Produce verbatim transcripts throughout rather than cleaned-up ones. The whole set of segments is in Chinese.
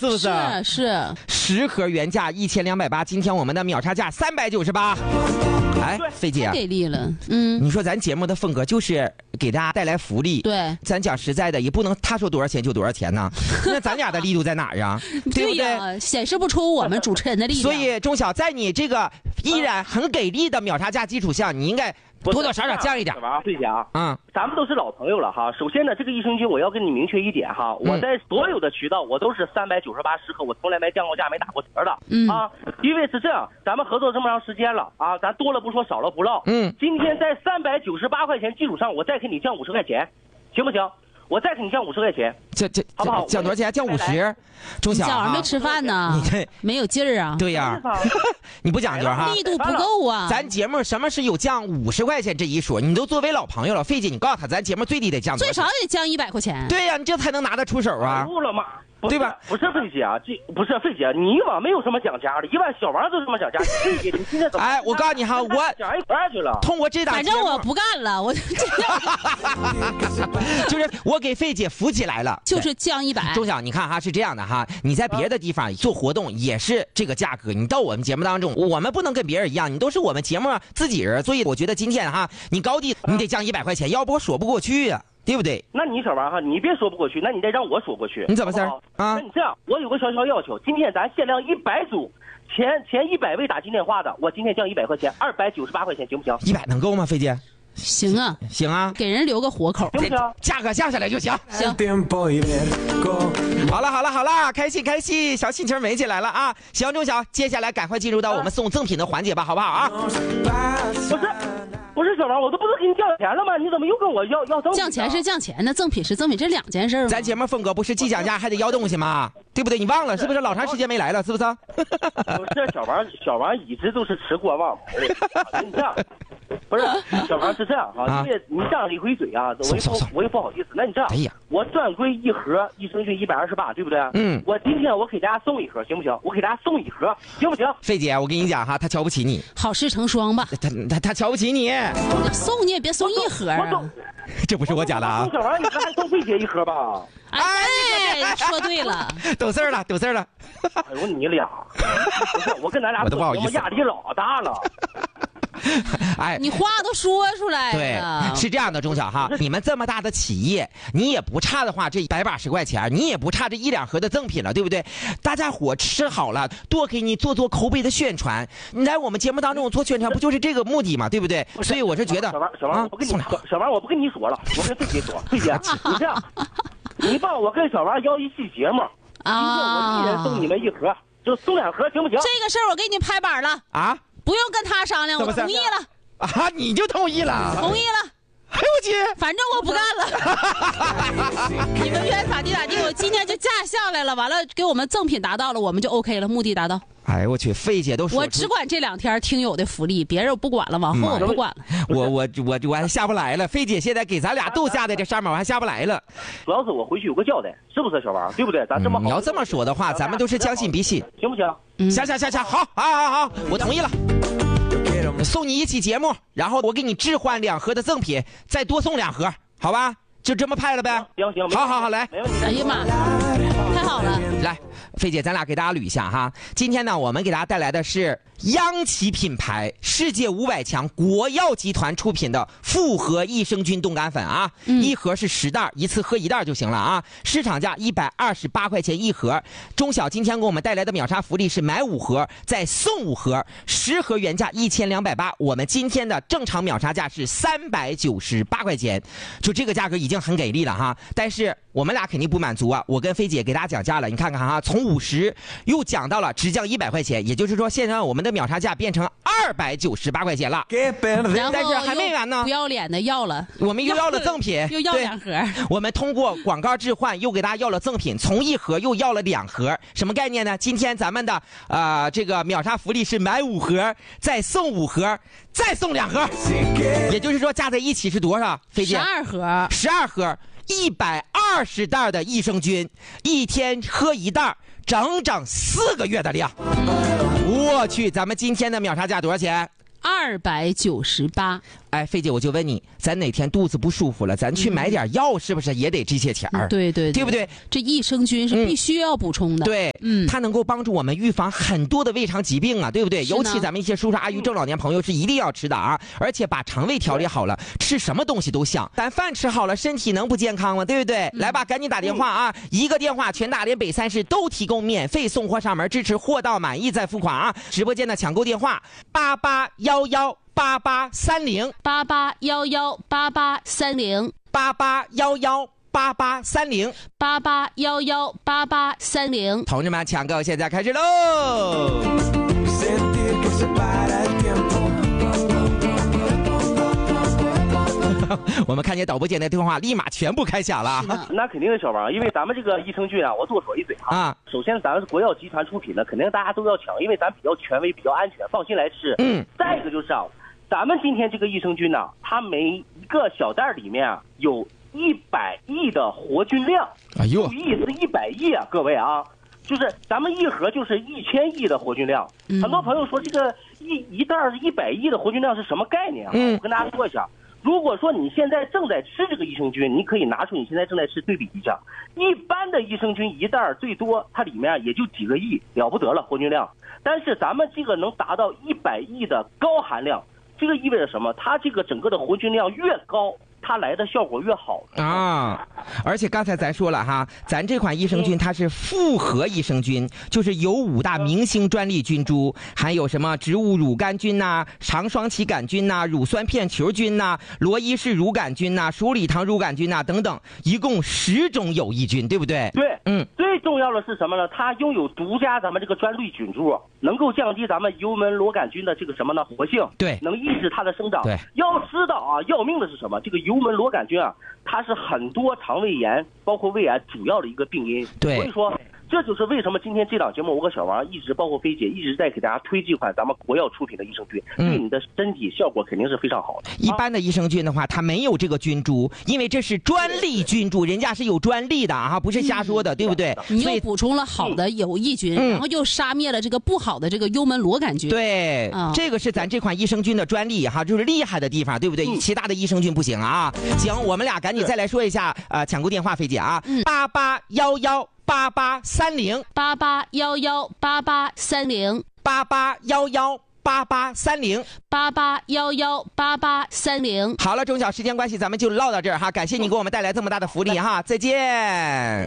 是不是？ 是是。 十盒原价一千两百八，今天我们的秒杀价三百九十八。哎，菲姐， 太给力了，嗯， 你说咱节目的风格就是给大家带来福利， 对， 咱讲实在的，也不能他说多少钱就多少钱呢，那咱俩的力度在哪儿啊？对不对？ 显示不出我们主持人的力量。 所以钟晓，在你这个依然很给力的秒杀价基础下，你应该多多少少降一点。 费姐啊， 嗯， 咱们都是老朋友了哈。首先呢，这个益生菌我要跟你明确一点哈，我在所有的渠道我都是三百九十八十盒，我从来没降过价，没打过折的。 嗯啊，因为是这样，咱们合作这么长时间了啊，咱多了不说，少了不唠。 嗯， 今天在三百九十八块钱基础上，我再给你降五十块钱，行不行？我再给你降五十块钱， 这这好不好？ 降多少钱？降五十。钟晓， 小孩没吃饭呢， 你这没有劲儿啊。 对呀，你不讲究哈， 力度不够啊。 咱节目什么是有降五十块钱这一说？你都作为老朋友了，费姐，你告诉他，咱节目最低得降多少， 最少得降一百块钱。 对呀，你这才能拿得出手啊。 了吗？ 对吧？ 不是费姐啊，这不是费姐，你以往没有什么讲价的，一般小王都这么讲价。费姐，你今天怎么？ 哎，我告诉你哈，我讲一块去了。 通过这档反正我不干了，我就是我给费姐扶起来了， 就是降一百。 钟晓，你看哈，是这样的哈，你在别的地方做活动也是这个价格，你到我们节目当中，我们不能跟别人一样，你都是我们节目自己人，所以我觉得今天哈，你高低你得降一百块钱，要不我说不过去呀、啊。对不对？ 那你小王哈，你别说不过去，那你得让我说过去。 你怎么事儿啊？ 那你这样，我有个小小要求，今天咱限量一百组，前前一百位打进电话的，我今天降一百块钱，二百九十八块钱，行不行？ 一百能够吗，菲姐？ 行啊， 行啊， 给人留个活口， 行不行？ 价格降下来就行。 行。 好了好了好了，开心开心，小心情美起来了啊！行，钟晓，接下来赶快进入到我们送赠品的环节吧，好不好啊？ 不是。不是小王，我都不是给你降钱了吗？你怎么又跟我要要赠品？ 降钱是降钱呢，赠品是赠品，这两件事。 咱节目风格不是既讲价还得要东西吗？对不对？你忘了是不是？老长时间没来了，是不是？ 不是小王，小王一直都是吃过忘牌的。你这样，不是小王是这样啊，因为你张了一回嘴啊，我也不我也不好意思。那你这样， 哎呀， 我专柜一盒益生菌一百二十八，对不对？ 嗯。 我今天我给大家送一盒，行不行？我给大家送一盒，行不行？ 费姐，我跟你讲哈，他瞧不起你。 好事成双吧？ 他他他瞧不起你。 送你也别送一盒啊！ 这不是我讲的啊！ 送小王，你还送费姐一盒吧？ 哎，说对了， 懂事儿了，懂事儿了。 哎呦你俩，不是我跟咱俩我都不好意思， 压力老大了。 哎， 你话都说出来了。对，是这样的，钟晓哈，你们这么大的企业，你也不差的话这百把十块钱，你也不差这一两盒的赠品了，对不对？大家伙吃好了，多给你做做口碑的宣传。你来我们节目当中做宣传，不就是这个目的嘛，对不对？所以我是觉得， 小王，小王，我不跟你说，小王，我不跟你说了，我跟费姐说，费姐，你这样，你帮我跟小王要一期节目，今天我一人送你们一盒，就送两盒，行不行？ 这个事儿我给你拍板了啊。 不用跟他商量，我同意了啊！你就同意了？ 同意了。 哎呦我去！ 反正我不干了。你们愿意咋地咋地，我今天就价下来了，完了给我们赠品达到了，我们就 OK 了，目的达到。 哎我去，费姐都说我只管这两天听友的福利，别人我不管了，往后我不管了。 我我我我还下不来了，费姐现在给咱俩都下在这上面，我还下不来了。 主要是我回去有个交代，是不是小王？对不对？咱这么好、 嗯、你要这么说的话，咱们都是将心比心， 行不行？ 嗯、行行行行，好，好好好，我同意了。送你一期节目，然后我给你置换两盒的赠品，再多送两盒，好吧？就这么拍了呗。 行行， 好好好，来。 哎呀妈，太好了！ 来，费姐，咱俩给大家捋一下哈。今天呢，我们给大家带来的是央企品牌、世界五百强国药集团出品的复合益生菌冻干粉啊，嗯、一盒是十袋，一次喝一袋就行了啊。市场价一百二十八块钱一盒。钟晓今天给我们带来的秒杀福利是买五盒再送五盒，十盒原价一千两百八，我们今天的正常秒杀价是三百九十八块钱，就这个价格已经很给力了哈。但是我们俩肯定不满足啊，我跟菲姐给大家讲价了，你看看哈，从五十又讲到了只降一百块钱，也就是说现在我们的秒杀价变成二百九十八块钱了，但是还没完呢， 不要脸的要了， 我们又要了赠品， 又要两盒， 我们通过广告置换又给大家要了赠品，从一盒又要了两盒，什么概念呢？今天咱们的呃这个秒杀福利是买五盒再送五盒再送两盒，也就是说加在一起是多少？菲姐， 十二盒， 十二盒。一百二十袋的益生菌，一天喝一袋，整整四个月的量。我去，咱们今天的秒杀价多少钱？ 二百九十八。 哎，菲姐，我就问你，咱哪天肚子不舒服了，咱去买点药，是不是也得这些钱儿？ 嗯、对对对, 对不对？ 这益生菌是必须要补充的。 嗯、对，嗯，它能够帮助我们预防很多的胃肠疾病啊，对不对？尤其咱们一些叔叔阿姨、中老年朋友是一定要吃的啊，而且把肠胃调理好了，吃什么东西都香。咱饭吃好了，身体能不健康吗？对不对？嗯、来吧，赶紧打电话啊！嗯、一个电话，全大连北三市都提供免费送货上门，支持货到满意再付款啊！直播间的抢购电话八八幺幺八八三零八八幺幺八八三零八八幺幺八八三零八八幺幺八八三零。 同志们，抢购现在开始喽！我们看见导播间的电话立马全部开响了。 那肯定是小王，因为咱们这个益生菌啊，我多说一嘴哈。啊，首先咱们是国药集团出品的，肯定大家都要抢，因为咱比较权威，比较安全，放心来吃。嗯。再一个就是啊，咱们今天这个益生菌呢、啊，它每一个小袋里面啊有一百亿的活菌量。哎呦，亿是一百亿啊，各位啊，就是咱们一盒就是一千亿的活菌量。嗯、很多朋友说这个一一袋一百亿的活菌量是什么概念啊？嗯，我跟大家说一下。如果说你现在正在吃这个益生菌，你可以拿出你现在正在吃对比一下。一般的益生菌一袋最多它里面也就几个亿，了不得了活菌量。但是咱们这个能达到一百亿的高含量，这个意味着什么？它这个整个的活菌量越高，它来的效果越好啊！而且刚才咱说了哈，咱这款益生菌它是复合益生菌，就是有五大明星专利菌株，含有什么植物乳杆菌呐、啊、长双歧杆菌呐、啊、乳酸片球菌呐、啊、罗伊氏乳杆菌呐、啊、鼠李糖乳杆菌呐、啊、等等，一共十种有益菌，对不对？ 对，嗯。最重要的是什么呢？它拥有独家咱们这个专利菌株，能够降低咱们幽门螺杆菌的这个什么呢活性， 对， 能抑制它的生长。 对， 要知道啊，要命的是什么？这个幽门螺杆菌啊，它是很多肠胃炎包括胃癌主要的一个病因。 对， 所以说这就是为什么今天这档节目我和小王一直包括菲姐一直在给大家推这款咱们国药出品的益生菌，嗯、对你的身体效果肯定是非常好的。 一般的益生菌的话，它没有这个菌株，因为这是专利菌株，人家是有专利的啊，不是瞎说的，嗯、对不对？ 你又补充了好的有益菌，嗯、然后又杀灭了这个不好的这个幽门螺杆菌。 对，嗯、这个是咱这款益生菌的专利哈，就是厉害的地方，对不对？嗯、其他的益生菌不行啊。行，我们俩赶紧再来说一下呃抢购电话，菲姐啊，八八幺幺。八八三零八八幺幺八八三零八八幺幺八八三零八八幺幺八八三零。 好了，中小时间关系，咱们就唠到这儿哈，感谢你给我们带来这么大的福利哈，再见。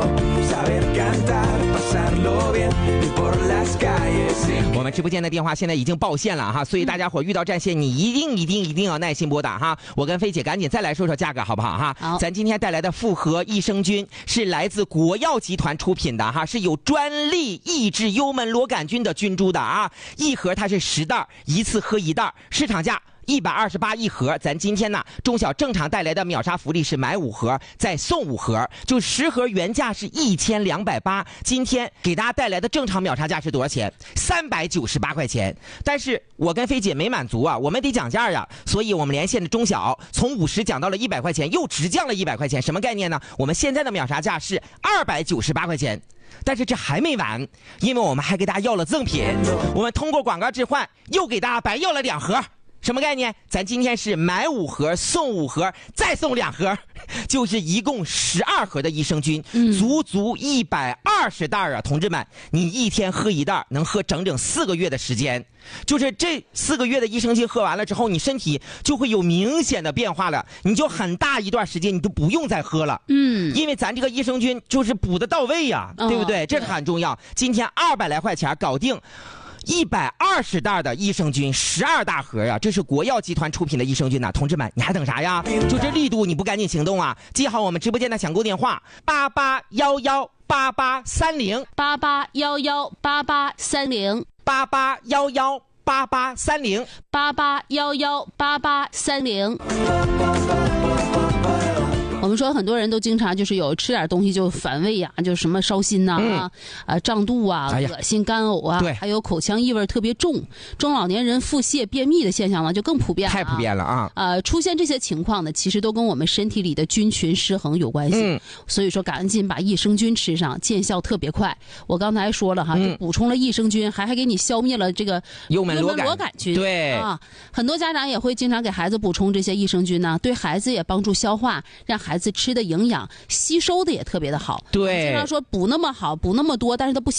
我们直播间的电话现在已经爆线了哈，所以大家伙遇到占线，你一定一定一定要耐心拨打哈。我跟菲姐赶紧再来说说价格好不好哈？ 好， 咱今天带来的复合益生菌是来自国药集团出品的哈，是有专利抑制幽门螺杆菌的菌株的啊，一盒它是十袋，一次喝一袋，市场价一百二十八一盒，咱今天呢中小正常带来的秒杀福利是买五盒再送五盒，就十盒原价是一千两百八，今天给大家带来的正常秒杀价是多少钱？三百九十八块钱。但是我跟菲姐没满足啊，我们得讲价呀，所以我们连线的中小从五十讲到了一百块钱，又直降了一百块钱，什么概念呢？我们现在的秒杀价是二百九十八块钱。但是这还没完，因为我们还给大家要了赠品，我们通过广告置换又给大家白要了两盒。什么概念？咱今天是买五盒送五盒再送两盒，就是一共十二盒的益生菌，嗯、足足一百二十袋啊！同志们，你一天喝一袋，能喝整整四个月的时间。就是这四个月的益生菌喝完了之后，你身体就会有明显的变化了，你就很大一段时间你都不用再喝了。嗯，因为咱这个益生菌就是补的到位呀、啊，哦、对不对？这很重要。今天二百来块钱搞定。一百二十袋的益生菌，十二大盒呀、啊！这是国药集团出品的益生菌呐、啊，同志们，你还等啥呀？就这力度，你不赶紧行动啊！记好我们直播间的抢购电话：八八幺幺八八三零八八幺幺八八三零八八幺幺八八三零八八幺幺八八三零。我们说很多人都经常就是有吃点东西就反胃呀、啊，就什么烧心呐、啊，嗯、啊胀肚啊、哎、恶心、干呕啊， 对， 还有口腔异味特别重，中老年人腹泻、便秘的现象呢就更普遍了、啊， 太普遍了啊！ 呃，出现这些情况呢，其实都跟我们身体里的菌群失衡有关系。嗯、所以说，赶紧把益生菌吃上，见效特别快。我刚才说了哈，嗯、就补充了益生菌，还还给你消灭了这个幽门螺杆菌。 对啊，很多家长也会经常给孩子补充这些益生菌呢，对孩子也帮助消化，让孩子吃的营养吸收的也特别的好。 对， 经常说补那么好，补那么多，但是他不